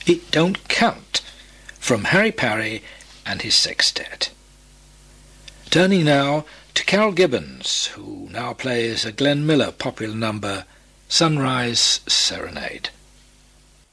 It Don't Count, from Harry Parry and his Sextet. Turning now to Carol Gibbons, who now plays a Glenn Miller popular number, Sunrise Serenade.